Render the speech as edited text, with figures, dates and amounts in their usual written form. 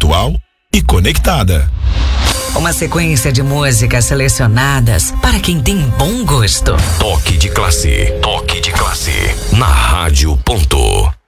atual e conectada. Uma sequência de músicas selecionadas para quem tem bom gosto. Toque de classe. Toque de classe. Na Rádio Ponto.